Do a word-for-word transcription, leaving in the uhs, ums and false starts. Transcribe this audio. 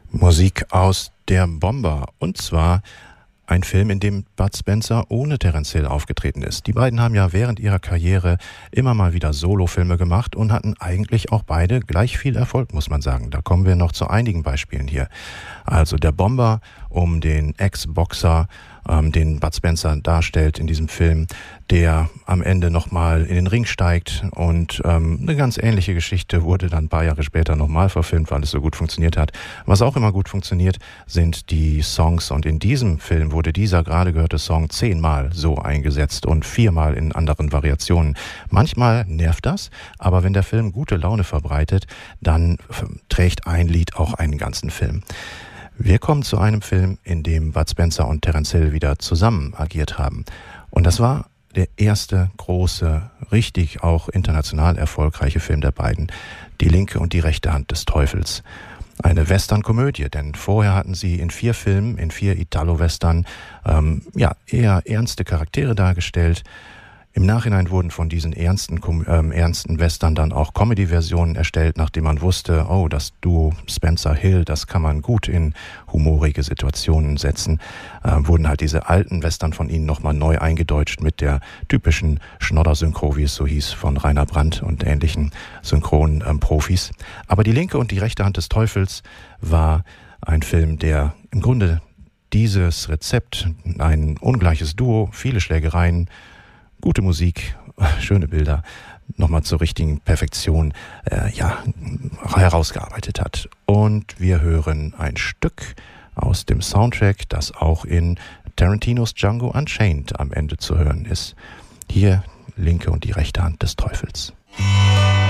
Musik aus Der Bomber, und zwar ein Film, in dem Bud Spencer ohne Terence Hill aufgetreten ist. Die beiden haben ja während ihrer Karriere immer mal wieder Solofilme gemacht und hatten eigentlich auch beide gleich viel Erfolg, muss man sagen. Da kommen wir noch zu einigen Beispielen hier. Also Der Bomber um den Ex-Boxer, ähm, den Bud Spencer darstellt in diesem Film, der am Ende nochmal in den Ring steigt, und ähm, eine ganz ähnliche Geschichte wurde dann ein paar Jahre später nochmal verfilmt, weil es so gut funktioniert hat. Was auch immer gut funktioniert, sind die Songs, und in diesem Film wurde dieser gerade gehörte Song zehnmal so eingesetzt und viermal in anderen Variationen. Manchmal nervt das, aber wenn der Film gute Laune verbreitet, dann trägt ein Lied auch einen ganzen Film. Wir kommen zu einem Film, in dem Bud Spencer und Terence Hill wieder zusammen agiert haben. Und das war der erste große, richtig auch international erfolgreiche Film der beiden, Die linke und die rechte Hand des Teufels. Eine Western-Komödie, denn vorher hatten sie in vier Filmen, in vier Italo-Western, ähm, ja, eher ernste Charaktere dargestellt. Im Nachhinein wurden von diesen ernsten, ähm, ernsten Western dann auch Comedy-Versionen erstellt, nachdem man wusste, oh, das Duo Spencer-Hill, das kann man gut in humorige Situationen setzen. Äh, wurden halt diese alten Western von ihnen nochmal neu eingedeutscht mit der typischen Schnodder-Synchro, wie es so hieß, von Rainer Brandt und ähnlichen Synchron-Profis. Aber Die linke und die rechte Hand des Teufels war ein Film, der im Grunde dieses Rezept, ein ungleiches Duo, viele Schlägereien, gute Musik, schöne Bilder, nochmal zur richtigen Perfektion äh, ja, herausgearbeitet hat. Und wir hören ein Stück aus dem Soundtrack, das auch in Tarantinos Django Unchained am Ende zu hören ist. Hier linke und die rechte Hand des Teufels.